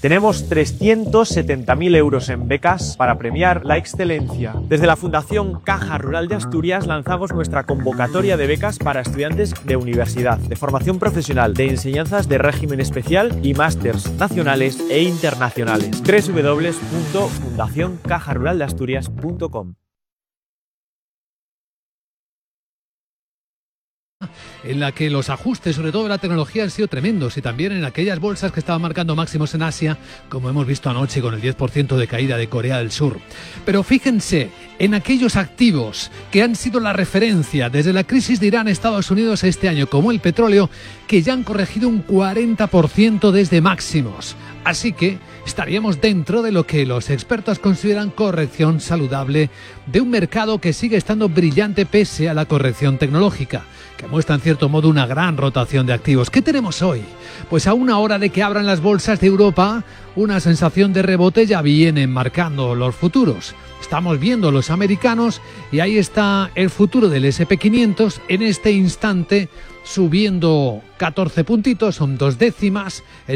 Tenemos 370.000 euros en becas para premiar la excelencia. Desde la Fundación Caja Rural de Asturias lanzamos nuestra convocatoria de becas para estudiantes de universidad, de formación profesional, de enseñanzas de régimen especial y másters nacionales e internacionales. www.fundacioncajaruraldeasturias.com. En la que los ajustes, sobre todo en la tecnología, han sido tremendos, y también en aquellas bolsas que estaban marcando máximos en Asia, como hemos visto anoche con el 10% de caída de Corea del Sur. Pero fíjense en aquellos activos que han sido la referencia desde la crisis de Irán a Estados Unidos este año, como el petróleo, que ya han corregido un 40% desde máximos. Así que estaríamos dentro de lo que los expertos consideran corrección saludable de un mercado que sigue estando brillante pese a la corrección tecnológica, que muestra en cierto modo una gran rotación de activos. ¿Qué tenemos hoy? Pues a una hora de que abran las bolsas de Europa, una sensación de rebote ya viene marcando los futuros. Estamos viendo los americanos y ahí está el futuro del S&P 500 en este instante subiendo 14 puntitos, son 2 décimas en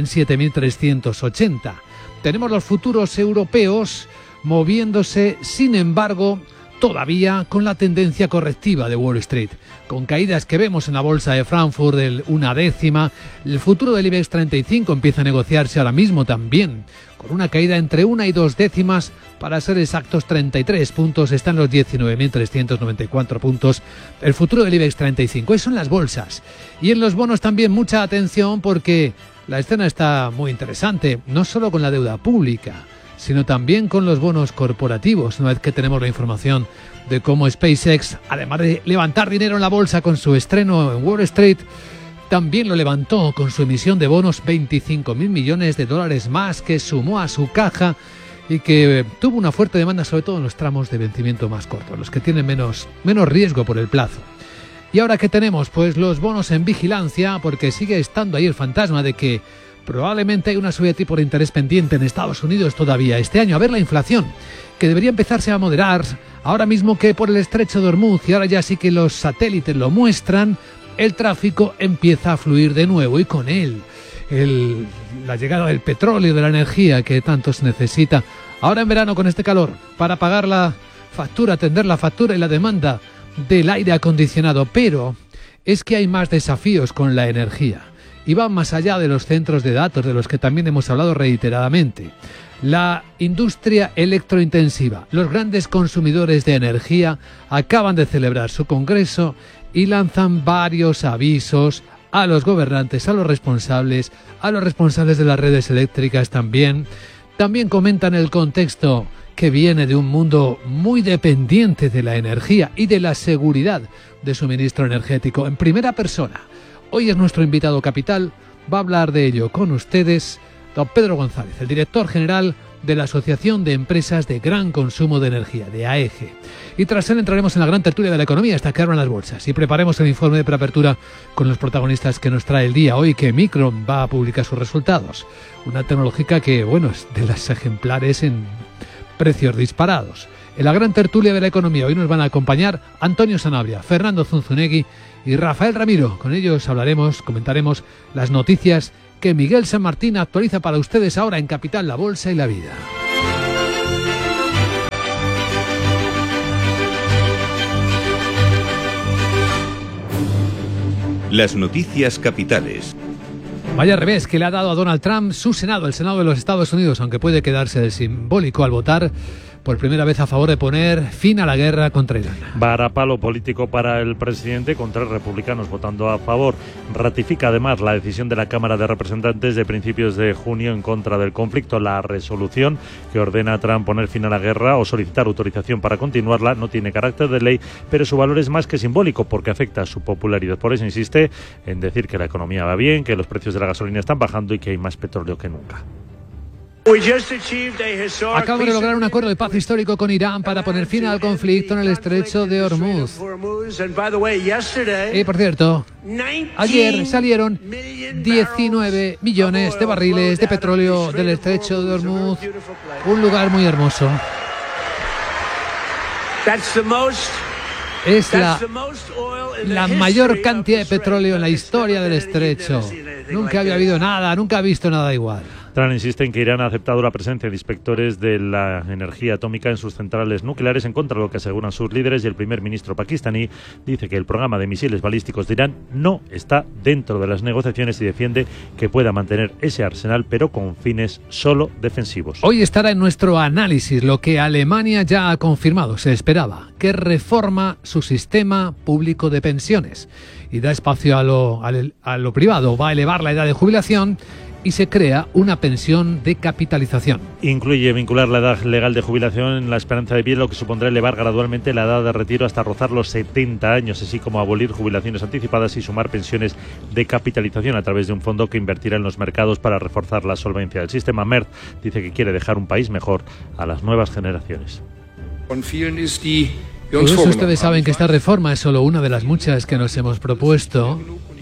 7.380. Tenemos los futuros europeos moviéndose, sin embargo, todavía con la tendencia correctiva de Wall Street, con caídas que vemos en la bolsa de Frankfurt de 1 décima. El futuro del IBEX 35 empieza a negociarse ahora mismo también, con una caída entre 1 y 2 décimas, para ser exactos 33 puntos, están los 19.394 puntos. El futuro del IBEX 35, eso en las bolsas. Y en los bonos también mucha atención, porque la escena está muy interesante, no solo con la deuda pública, sino también con los bonos corporativos, una vez que tenemos la información de cómo SpaceX, además de levantar dinero en la bolsa con su estreno en Wall Street, también lo levantó con su emisión de bonos, 25.000 millones de dólares más, que sumó a su caja y que tuvo una fuerte demanda, sobre todo en los tramos de vencimiento más cortos, los que tienen menos riesgo por el plazo. ¿Y ahora qué tenemos? Pues los bonos en vigilancia, porque sigue estando ahí el fantasma de que probablemente hay una subida de tipo de interés pendiente en Estados Unidos todavía este año. A ver la inflación, que debería empezarse a moderar ahora mismo que por el estrecho de Hormuz, y ahora ya sí que los satélites lo muestran, el tráfico empieza a fluir de nuevo, y con él la llegada del petróleo, de la energía que tanto se necesita ahora en verano con este calor, para pagar la factura, atender la factura y la demanda del aire acondicionado. Pero es que hay más desafíos con la energía, y van más allá de los centros de datos, de los que también hemos hablado reiteradamente. La industria electrointensiva, los grandes consumidores de energía, acaban de celebrar su congreso y lanzan varios avisos a los gobernantes, a los responsables de las redes eléctricas también. También comentan el contexto que viene de un mundo muy dependiente de la energía y de la seguridad de suministro energético en primera persona. Hoy es nuestro invitado capital, va a hablar de ello con ustedes don Pedro González, el director general de la Asociación de Empresas de Gran Consumo de Energía, de AEGE. Y tras él entraremos en la gran tertulia de la economía hasta que abran las bolsas y preparemos el informe de preapertura con los protagonistas que nos trae el día. Hoy que Micron va a publicar sus resultados, una tecnológica que, bueno, es de las ejemplares en precios disparados. En la gran tertulia de la economía hoy nos van a acompañar Antonio Sanabria, Fernando Zunzunegui y Rafael Ramiro. Con ellos comentaremos las noticias que Miguel San Martín actualiza para ustedes ahora en Capital, la Bolsa y la Vida. Las noticias capitales. Vaya revés que le ha dado a Donald Trump su Senado, el Senado de los Estados Unidos, aunque puede quedarse de simbólico al votar por primera vez a favor de poner fin a la guerra contra Irán. Varapalo político para el presidente, con 3 republicanos votando a favor. Ratifica además la decisión de la Cámara de Representantes de principios de junio en contra del conflicto. La resolución que ordena a Trump poner fin a la guerra o solicitar autorización para continuarla no tiene carácter de ley, pero su valor es más que simbólico porque afecta a su popularidad. Por eso insiste en decir que la economía va bien, que los precios de la gasolina están bajando y que hay más petróleo que nunca. Acabo de lograr un acuerdo de paz histórico con Irán para poner fin al conflicto en el estrecho de Hormuz. Y por cierto, ayer salieron 19 millones de barriles de petróleo del estrecho de Hormuz, un lugar muy hermoso. Es la mayor cantidad de petróleo en la historia del estrecho. Nunca había habido nada, nunca ha visto nada igual. Trump insiste en que Irán ha aceptado la presencia de inspectores de la energía atómica en sus centrales nucleares, en contra de lo que aseguran sus líderes, y el primer ministro pakistaní dice que el programa de misiles balísticos de Irán no está dentro de las negociaciones y defiende que pueda mantener ese arsenal, pero con fines solo defensivos. Hoy estará en nuestro análisis lo que Alemania ya ha confirmado, se esperaba, que reforma su sistema público de pensiones y da espacio a lo privado, va a elevar la edad de jubilación y se crea una pensión de capitalización. Incluye vincular la edad legal de jubilación en la esperanza de vida, lo que supondrá elevar gradualmente la edad de retiro hasta rozar los 70 años, así como abolir jubilaciones anticipadas y sumar pensiones de capitalización a través de un fondo que invertirá en los mercados para reforzar la solvencia del sistema. Merz dice que quiere dejar un país mejor a las nuevas generaciones. Por eso ustedes saben que esta reforma es solo una de las muchas que nos hemos propuesto.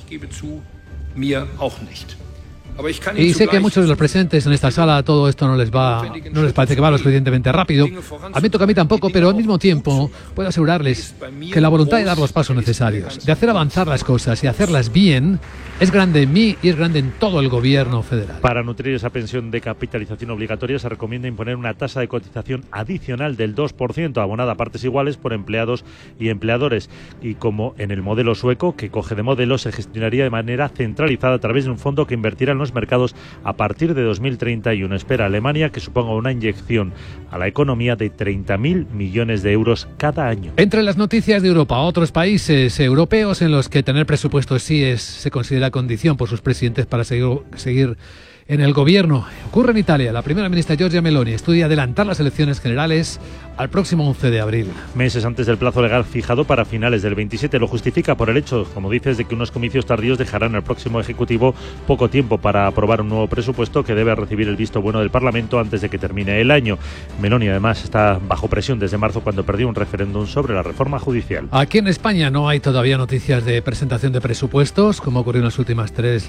Y sé que a muchos de los presentes en esta sala todo esto no les parece que va lo suficientemente rápido. Admito que a mí tampoco, pero al mismo tiempo puedo asegurarles que la voluntad de dar los pasos necesarios, de hacer avanzar las cosas y hacerlas bien, es grande en mí y es grande en todo el gobierno federal. Para nutrir esa pensión de capitalización obligatoria se recomienda imponer una tasa de cotización adicional del 2%, abonada a partes iguales por empleados y empleadores. Y como en el modelo sueco, que coge de modelo, se gestionaría de manera centralizada a través de un fondo que invertirá en los mercados a partir de 2031. Espera Alemania que suponga una inyección a la economía de 30.000 millones de euros cada año. Entre las noticias de Europa, otros países europeos en los que tener presupuestos se considera condición por sus presidentes para seguir en el gobierno. Ocurre en Italia. La primera ministra Giorgia Meloni estudia adelantar las elecciones generales al próximo 11 de abril. Meses antes del plazo legal fijado para finales del 27. Lo justifica por el hecho, como dices, de que unos comicios tardíos dejarán al próximo Ejecutivo poco tiempo para aprobar un nuevo presupuesto que debe recibir el visto bueno del Parlamento antes de que termine el año. Meloni además está bajo presión desde marzo, cuando perdió un referéndum sobre la reforma judicial. Aquí en España no hay todavía noticias de presentación de presupuestos, como ocurrió en las últimas 3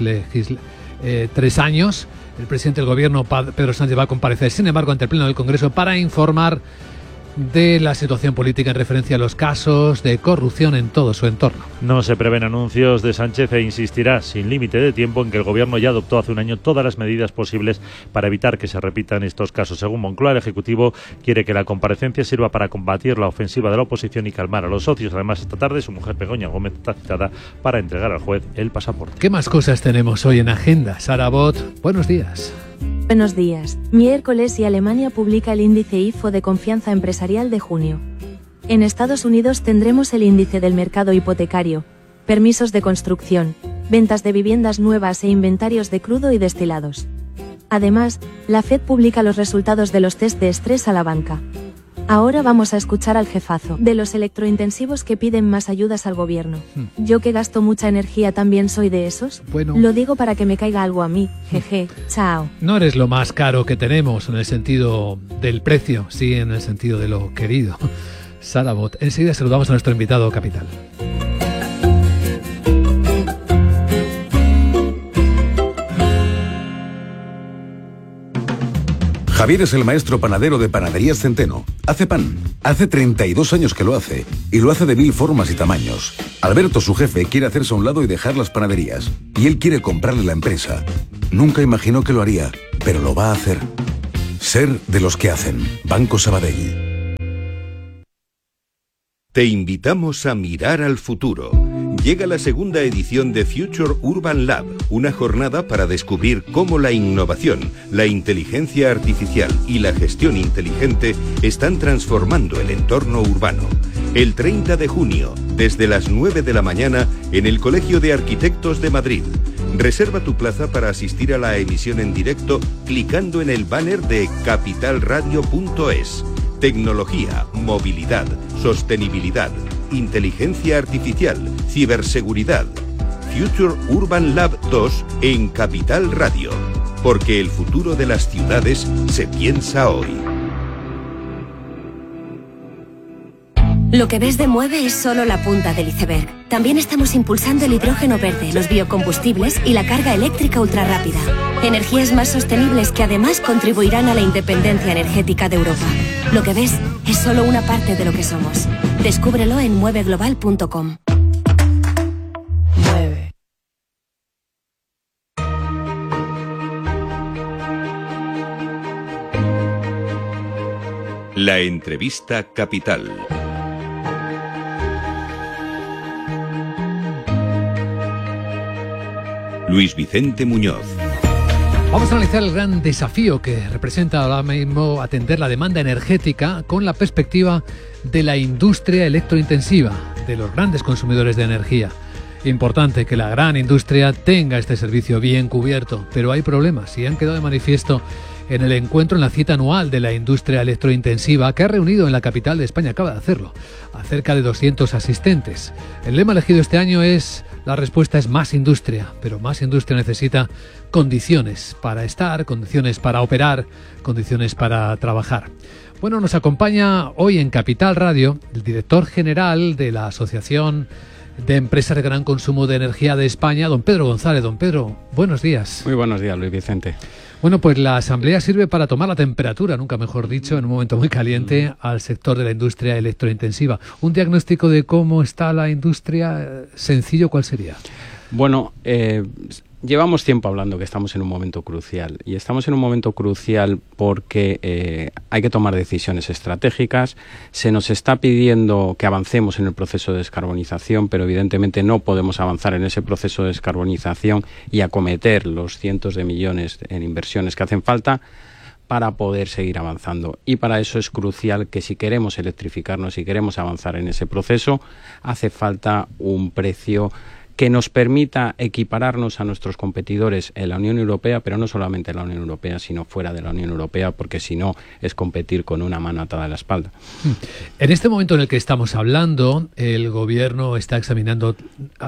años. El presidente del gobierno, Pedro Sánchez, va a comparecer, sin embargo, ante el Pleno del Congreso para informar de la situación política en referencia a los casos de corrupción en todo su entorno. No se prevén anuncios de Sánchez e insistirá sin límite de tiempo en que el gobierno ya adoptó hace un año todas las medidas posibles para evitar que se repitan estos casos. Según Moncloa, el Ejecutivo quiere que la comparecencia sirva para combatir la ofensiva de la oposición y calmar a los socios. Además, esta tarde su mujer Begoña Gómez está citada para entregar al juez el pasaporte. ¿Qué más cosas tenemos hoy en agenda? Sara Bot, buenos días. Buenos días. Miércoles y Alemania publica el índice IFO de confianza empresarial de junio. En Estados Unidos tendremos el índice del mercado hipotecario, permisos de construcción, ventas de viviendas nuevas e inventarios de crudo y destilados. Además, la Fed publica los resultados de los test de estrés a la banca. Ahora vamos a escuchar al jefazo de los electrointensivos que piden más ayudas al gobierno. Yo que gasto mucha energía también soy de esos. Bueno. Lo digo para que me caiga algo a mí. Jeje, chao. No eres lo más caro que tenemos en el sentido del precio, sí en el sentido de lo querido. Sara Bot. Enseguida saludamos a nuestro invitado capital. Javier es el maestro panadero de Panaderías Centeno. Hace pan. Hace 32 años que lo hace. Y lo hace de 1000 formas y tamaños. Alberto, su jefe, quiere hacerse a un lado y dejar las panaderías. Y él quiere comprarle la empresa. Nunca imaginó que lo haría, pero lo va a hacer. Ser de los que hacen. Banco Sabadell. Te invitamos a mirar al futuro. Llega la segunda edición de Future Urban Lab, una jornada para descubrir cómo la innovación, la inteligencia artificial y la gestión inteligente están transformando el entorno urbano. El 30 de junio, desde las 9 de la mañana, en el Colegio de Arquitectos de Madrid. Reserva tu plaza para asistir a la emisión en directo clicando en el banner de capitalradio.es. Tecnología, movilidad, sostenibilidad, inteligencia artificial, ciberseguridad. Future Urban Lab 2 en Capital Radio. Porque el futuro de las ciudades se piensa hoy. Lo que ves de Mueve es solo la punta del iceberg. También estamos impulsando el hidrógeno verde, los biocombustibles y la carga eléctrica ultrarrápida. Energías más sostenibles que además contribuirán a la independencia energética de Europa. Lo que ves es solo una parte de lo que somos. Descúbrelo en mueveglobal.com. La entrevista capital. Luis Vicente Muñoz. Vamos a analizar el gran desafío que representa ahora mismo atender la demanda energética con la perspectiva de la industria electrointensiva, de los grandes consumidores de energía. Importante que la gran industria tenga este servicio bien cubierto, pero hay problemas y han quedado de manifiesto en el encuentro, en la cita anual de la industria electrointensiva que ha reunido en la capital de España, acaba de hacerlo, a cerca de 200 asistentes. El lema elegido este año es: la respuesta es más industria, pero más industria necesita condiciones para estar, condiciones para operar, condiciones para trabajar. Bueno, nos acompaña hoy en Capital Radio el director general de la Asociación de Empresas de Gran Consumo de Energía de España, don Pedro González. Don Pedro, buenos días. Muy buenos días, Luis Vicente. Bueno, pues la asamblea sirve para tomar la temperatura, nunca mejor dicho, en un momento muy caliente, al sector de la industria electrointensiva. Un diagnóstico de cómo está la industria sencillo, ¿cuál sería? Bueno, llevamos tiempo hablando que estamos en un momento crucial, y estamos en un momento crucial porque hay que tomar decisiones estratégicas. Se nos está pidiendo que avancemos en el proceso de descarbonización, pero evidentemente no podemos avanzar en ese proceso de descarbonización y acometer los cientos de millones en inversiones que hacen falta para poder seguir avanzando. Y para eso es crucial que, si queremos electrificarnos, si queremos avanzar en ese proceso, hace falta un precio que nos permita equipararnos a nuestros competidores en la Unión Europea, pero no solamente en la Unión Europea, sino fuera de la Unión Europea, porque si no es competir con una mano atada a la espalda. En este momento en el que estamos hablando, el Gobierno está examinando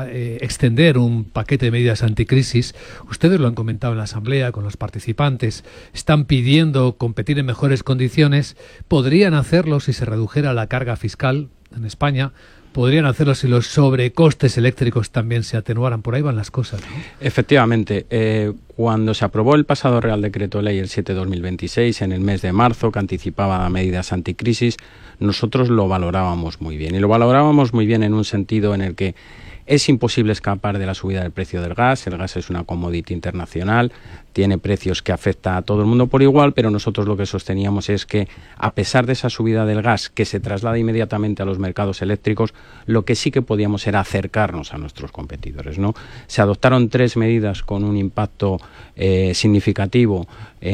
extender un paquete de medidas anticrisis. Ustedes lo han comentado en la Asamblea con los participantes. Están pidiendo competir en mejores condiciones. Podrían hacerlo si se redujera la carga fiscal en España. Podrían hacerlo si los sobrecostes eléctricos también se atenuaran. Por ahí van las cosas, ¿no? Efectivamente. Cuando se aprobó el pasado Real Decreto Ley, el 7/2026, en el mes de marzo, que anticipaba medidas anticrisis, nosotros lo valorábamos muy bien. Y lo valorábamos muy bien en un sentido en el que es imposible escapar de la subida del precio del gas. El gas es una commodity internacional, tiene precios que afecta a todo el mundo por igual, pero nosotros lo que sosteníamos es que, a pesar de esa subida del gas que se traslada inmediatamente a los mercados eléctricos, lo que sí que podíamos era acercarnos a nuestros competidores, ¿no? Se adoptaron 3 medidas con un impacto significativo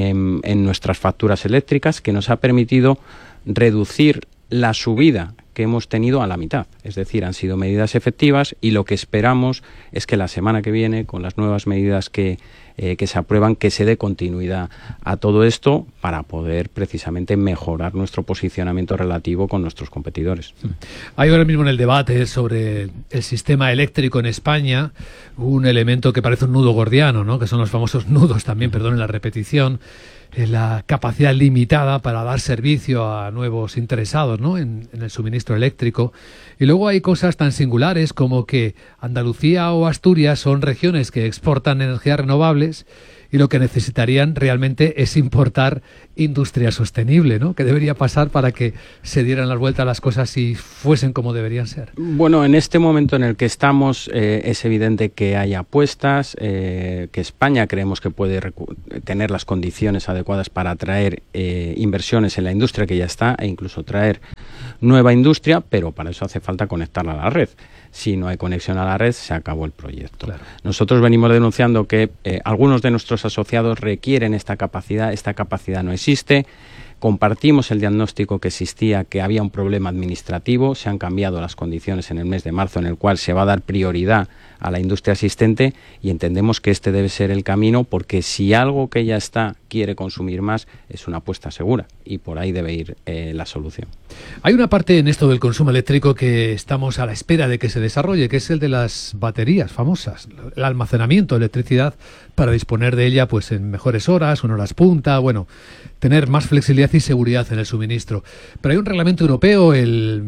en nuestras facturas eléctricas, que nos ha permitido reducir la subida que hemos tenido a la mitad. Es decir, han sido medidas efectivas, y lo que esperamos es que la semana que viene, con las nuevas medidas que se aprueban, que se dé continuidad a todo esto para poder precisamente mejorar nuestro posicionamiento relativo con nuestros competidores. Hay ahora mismo en el debate sobre el sistema eléctrico en España un elemento que parece un nudo gordiano, ¿no? Que son los famosos nudos, también, perdonen la repetición, la capacidad limitada para dar servicio a nuevos interesados, ¿no? en el suministro eléctrico. Y luego hay cosas tan singulares como que Andalucía o Asturias son regiones que exportan energías renovables, y lo que necesitarían realmente es importar industria sostenible, ¿no? ¿Qué debería pasar para que se dieran las vueltas las cosas y fuesen como deberían ser? Bueno, en este momento en el que estamos, es evidente que hay apuestas, que España creemos que puede tener las condiciones adecuadas para atraer inversiones en la industria que ya está, e incluso traer nueva industria, pero para eso hace falta conectarla a la red. Si no hay conexión a la red, se acabó el proyecto. Claro. Nosotros venimos denunciando que algunos de nuestros asociados requieren esta capacidad no existe. Compartimos el diagnóstico que existía, que había un problema administrativo. Se han cambiado las condiciones en el mes de marzo, en el cual se va a dar prioridad a la industria existente, y entendemos que este debe ser el camino, porque si algo que ya está quiere consumir más, es una apuesta segura, y por ahí debe ir la solución. Hay una parte en esto del consumo eléctrico que estamos a la espera de que se desarrolle, que es el de las baterías famosas, el almacenamiento de electricidad para disponer de ella pues en mejores horas, en horas punta, bueno, tener más flexibilidad y seguridad en el suministro. Pero hay un reglamento europeo, el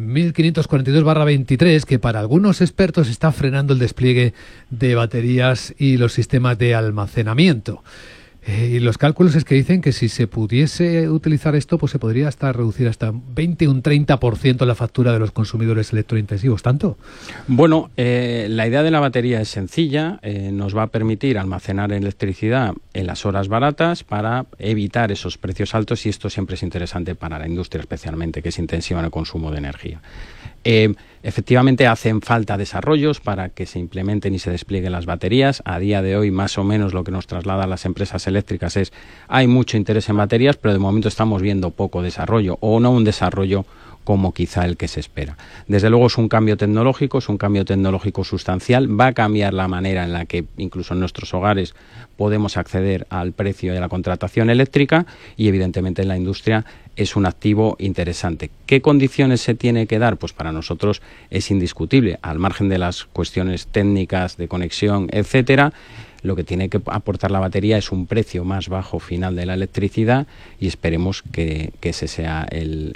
1542/23, que para algunos expertos está frenando el despliegue de baterías y los sistemas de almacenamiento. Y los cálculos es que dicen que si se pudiese utilizar esto, pues se podría hasta reducir hasta 20 o un 30% la factura de los consumidores electrointensivos. ¿Tanto? Bueno, la idea de la batería es sencilla. Nos va a permitir almacenar electricidad en las horas baratas para evitar esos precios altos, y esto siempre es interesante para la industria, especialmente, que es intensiva en el consumo de energía. Efectivamente hacen falta desarrollos para que se implementen y se desplieguen las baterías. A día de hoy, más o menos, lo que nos trasladan las empresas eléctricas es: hay mucho interés en baterías, pero de momento estamos viendo poco desarrollo, o no un desarrollo como quizá el que se espera. Desde luego es un cambio tecnológico sustancial, va a cambiar la manera en la que incluso en nuestros hogares podemos acceder al precio y a la contratación eléctrica, y evidentemente en la industria es un activo interesante. ¿Qué condiciones se tiene que dar? Pues para nosotros es indiscutible, al margen de las cuestiones técnicas de conexión, etcétera. Lo que tiene que aportar la batería es un precio más bajo final de la electricidad, y esperemos que ese sea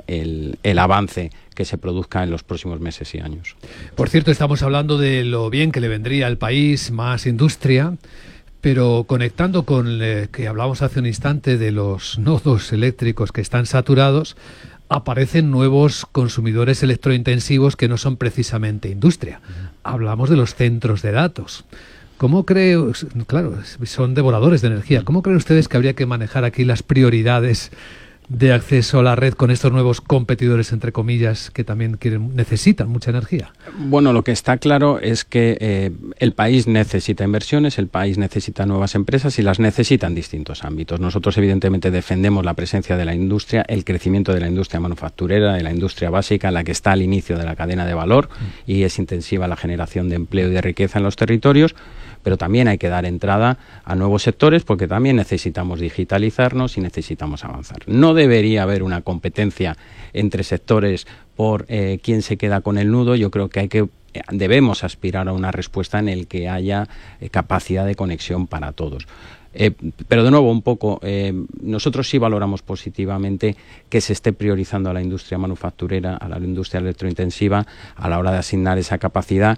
el avance que se produzca en los próximos meses y años. Por cierto, estamos hablando de lo bien que le vendría al país más industria, pero conectando con que hablábamos hace un instante de los nodos eléctricos que están saturados, aparecen nuevos consumidores electrointensivos que no son precisamente industria. Hablamos de los centros de datos. ¿Cómo cree, claro, son devoradores de energía, cómo creen ustedes que habría que manejar aquí las prioridades de acceso a la red con estos nuevos competidores, entre comillas, que también necesitan mucha energía? Bueno, lo que está claro es que el país necesita inversiones, el país necesita nuevas empresas, y las necesita en distintos ámbitos. Nosotros evidentemente defendemos la presencia de la industria, el crecimiento de la industria manufacturera, de la industria básica, la que está al inicio de la cadena de valor y es intensiva la generación de empleo y de riqueza en los territorios. Pero también hay que dar entrada a nuevos sectores, porque también necesitamos digitalizarnos y necesitamos avanzar. No debería haber una competencia entre sectores por quién se queda con el nudo. Yo creo que debemos aspirar a una respuesta en el que haya capacidad de conexión para todos. Pero de nuevo, nosotros sí valoramos positivamente que se esté priorizando a la industria manufacturera, a la industria electrointensiva, a la hora de asignar esa capacidad,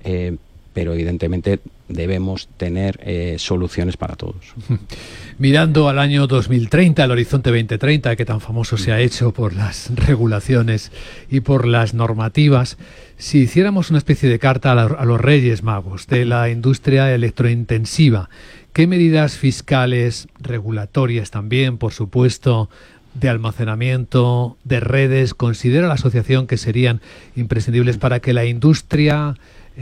pero evidentemente debemos tener soluciones para todos. Mirando al año 2030, al horizonte 2030, que tan famoso se ha hecho por las regulaciones y por las normativas, si hiciéramos una especie de carta a los Reyes Magos de la industria electrointensiva, ¿qué medidas fiscales, regulatorias también, por supuesto, de almacenamiento, de redes, considera la asociación que serían imprescindibles para que la industria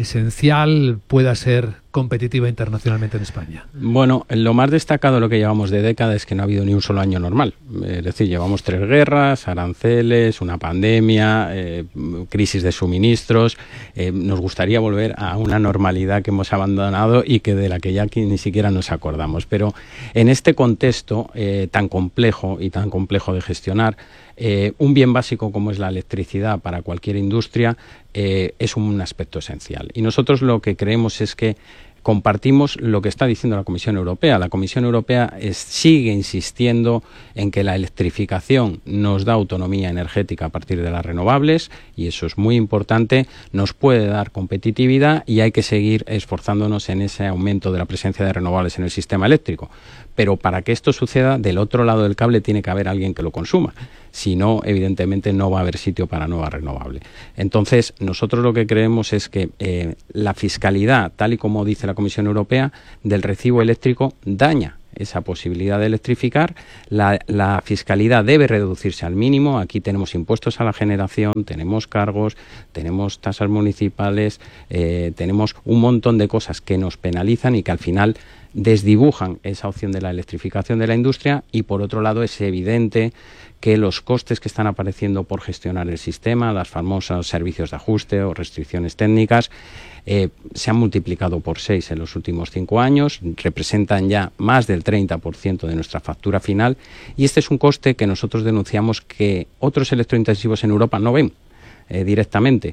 esencial pueda ser competitiva internacionalmente en España? Bueno, lo más destacado de lo que llevamos de década es que no ha habido ni un solo año normal. Es decir, llevamos 3 guerras, aranceles, una pandemia, crisis de suministros. Nos gustaría volver a una normalidad que hemos abandonado y que de la que ya ni siquiera nos acordamos. Pero en este contexto tan complejo de gestionar, un bien básico como es la electricidad para cualquier industria es un aspecto esencial. Y nosotros lo que creemos es que compartimos lo que está diciendo la Comisión Europea. La Comisión Europea sigue insistiendo en que la electrificación nos da autonomía energética a partir de las renovables, y eso es muy importante, nos puede dar competitividad, y hay que seguir esforzándonos en ese aumento de la presencia de renovables en el sistema eléctrico. Pero para que esto suceda, del otro lado del cable tiene que haber alguien que lo consuma. Si no, evidentemente no va a haber sitio para nueva renovable. Entonces, nosotros lo que creemos es que la fiscalidad, tal y como dice la Comisión Europea, del recibo eléctrico daña esa posibilidad de electrificar. La fiscalidad debe reducirse al mínimo. Aquí tenemos impuestos a la generación, tenemos cargos, tenemos tasas municipales, tenemos un montón de cosas que nos penalizan y que al final desdibujan esa opción de la electrificación de la industria. Y por otro lado, es evidente que los costes que están apareciendo por gestionar el sistema, las famosas servicios de ajuste o restricciones técnicas, se han multiplicado por 6 en los últimos 5 años, representan ya más del 30% de nuestra factura final, y este es un coste que nosotros denunciamos que otros electrointensivos en Europa no ven directamente,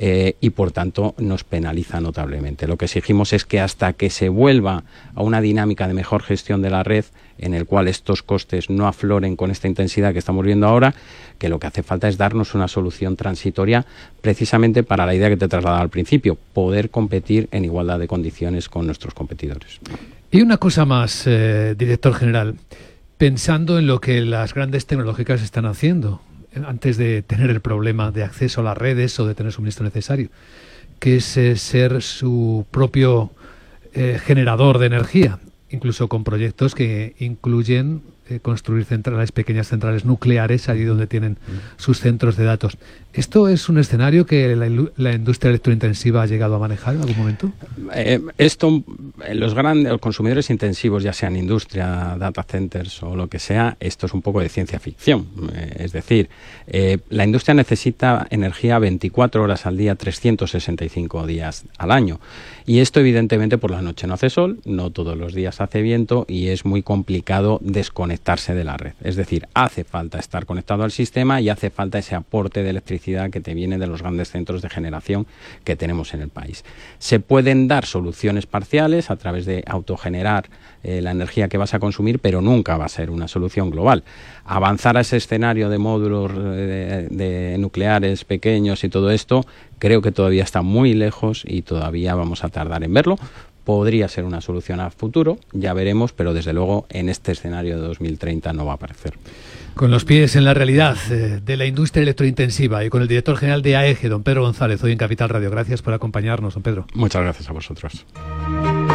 y por tanto nos penaliza notablemente. Lo que exigimos es que hasta que se vuelva a una dinámica de mejor gestión de la red, en el cual estos costes no afloren con esta intensidad que estamos viendo ahora, que lo que hace falta es darnos una solución transitoria, precisamente para la idea que te trasladaba al principio, poder competir en igualdad de condiciones con nuestros competidores. Y una cosa más, director general, pensando en lo que las grandes tecnológicas están haciendo, antes de tener el problema de acceso a las redes o de tener suministro necesario, que es ser su propio generador de energía, incluso con proyectos que incluyen construir pequeñas centrales nucleares allí donde tienen sus centros de datos. ¿Esto es un escenario que la industria electrointensiva ha llegado a manejar en algún momento? Los grandes consumidores intensivos, ya sean industria, data centers o lo que sea, esto es un poco de ciencia ficción. Es decir, la industria necesita energía 24 horas al día, 365 días al año. Y esto, evidentemente, por la noche no hace sol, no todos los días hace viento y es muy complicado desconectarse de la red. Es decir, hace falta estar conectado al sistema y hace falta ese aporte de electricidad que te viene de los grandes centros de generación que tenemos en el país. Se pueden dar soluciones parciales a través de autogenerar la energía que vas a consumir, pero nunca va a ser una solución global. Avanzar a ese escenario de módulos de nucleares pequeños y todo esto, creo que todavía está muy lejos y todavía vamos a tardar en verlo. Podría ser una solución a futuro, ya veremos, pero desde luego en este escenario de 2030 no va a aparecer. Con los pies en la realidad de la industria electrointensiva y con el director general de AEG, don Pedro González, hoy en Capital Radio. Gracias por acompañarnos, don Pedro. Muchas gracias a vosotros.